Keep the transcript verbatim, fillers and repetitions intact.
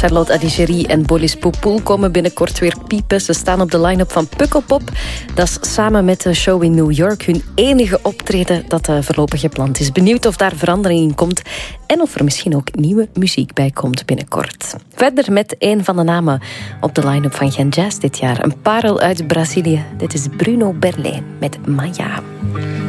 Charlotte Adigéry en Bolis Poupoul komen binnenkort weer piepen. Ze staan op de line-up van Pukkelpop. Dat is samen met de show in New York hun enige optreden dat uh, voorlopig gepland is. Benieuwd of daar verandering in komt en of er misschien ook nieuwe muziek bij komt binnenkort. Verder met een van de namen op de line-up van Gen Jazz dit jaar. Een parel uit Brazilië. Dit is Bruno Berlijn met Maya.